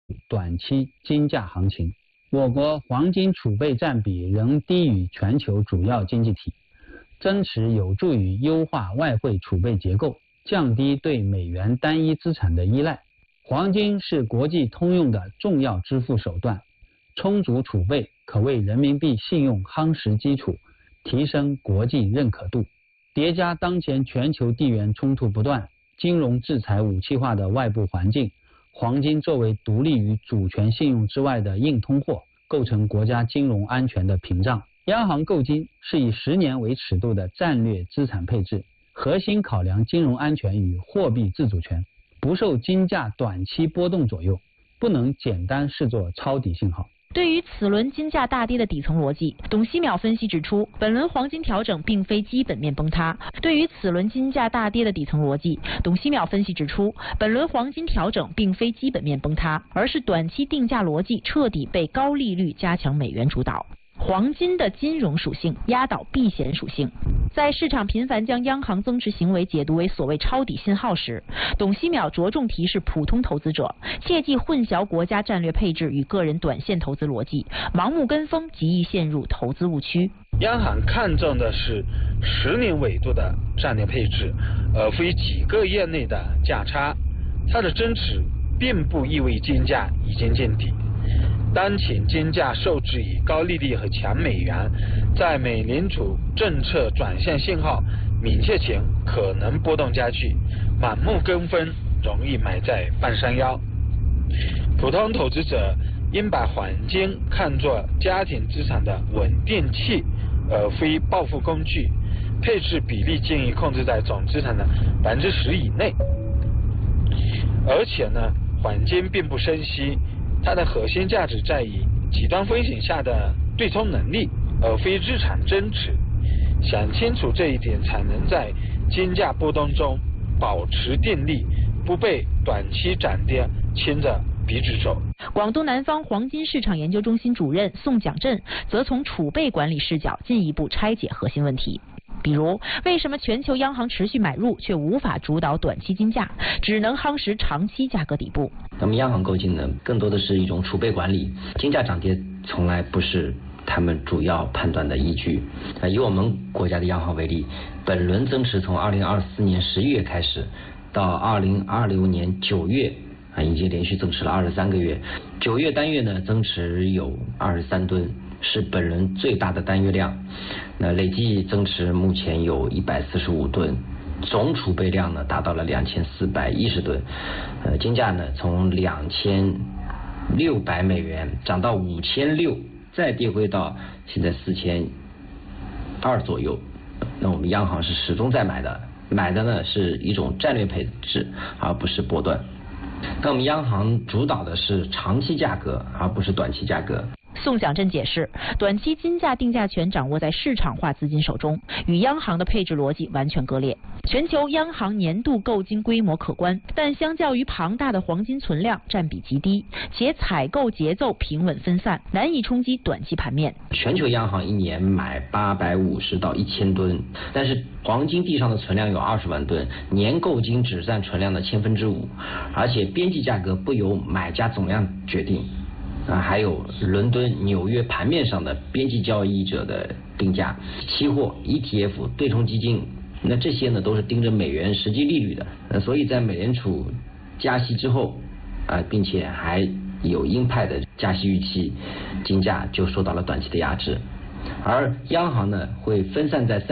短期金价行情。我国黄金储备占比仍低于全球主要经济体，增持有助于优化外汇储备结构，降低对美元单一资产的依赖。黄金是国际通用的重要支付手段，充足储备可为人民币信用夯实基础，提升国际认可度。叠加当前全球地缘冲突不断、金融制裁武器化的外部环境，黄金作为独立于主权信用之外的硬通货，构成国家金融安全的屏障。央行购金是以10年为尺度的战略资产配置，核心考量金融安全与货币自主权，不受金价短期波动左右，不能简单视作抄底信号。 对于此轮金价大跌的底层逻辑，董希淼分析指出，本轮黄金调整并非基本面崩塌。对于此轮金价大跌的底层逻辑，董希淼分析指出，本轮黄金调整并非基本面崩塌，而是短期定价逻辑彻底被高利率加强美元主导。黄金的金融属性压倒避险属性。在市场频繁将央行增持行为解读为所谓抄底信号时，董希淼着重提示普通投资者切忌混淆国家战略配置与个人短线投资逻辑，盲目跟风极易陷入投资误区。 央行看重的是10年维度的战略配置，而非几个月内的价差。它的增持并不意味金价已经见底。当前金价受制于高利率和强美元，在美联储政策转向信号明确前，可能波动加剧，盲目跟风容易买在半山腰。普通投资者应把黄金看作家庭资产的稳定器，而非暴富工具。配置比例建议控制在总资产的10%以内。而且呢，黄金并不生息。它的核心价值在于极端风险下的对冲能力，而非日常增持。想清楚这一点，才能在金价波动中保持定力，不被短期涨跌牵着鼻子走。 广东南方黄金市场研究中心主任宋蒋震则从储备管理视角进一步拆解核心问题。比如，为什么全球央行持续买入却无法主导短期金价，只能夯实长期价格底部？ 那么央行购金呢，更多的是一种储备管理，金价涨跌从来不是他们主要判断的依据。以我们国家的央行为例，本轮增持从2024年11月开始，到2026年9月已经连续增持了23个月。9月单月呢，增持有23吨。是本轮最大的单月量，那累计增持目前有145吨，总储备量呢达到了2410吨，金价呢从2600美元涨到5600，再跌回到现在4200左右。那我们央行是始终在买的呢是一种战略配置，而不是波段。那我们央行主导的是长期价格，而不是短期价格。 宋蒋震解释，短期金价定价权掌握在市场化资金手中，与央行的配置逻辑完全割裂。全球央行年度购金规模可观，但相较于庞大的黄金存量占比极低，且采购节奏平稳分散，难以冲击短期盘面。 全球央行一年买850到1000吨，但是黄金地上的存量有20万吨，年购金只占存量的5%，而且边际价格不由买家总量决定。还有伦敦、纽约盘面上的边际交易者的定价、期货、ETF、对冲基金，那这些呢都是盯着美元实际利率的。所以在美联储加息之后，并且还有鹰派的加息预期，金价就受到了短期的压制。而央行呢会分散在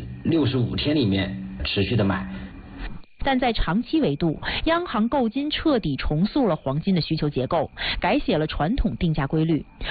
365天里面持续的买。 但在长期维度，央行购金彻底重塑了黄金的需求结构，改写了传统定价规律。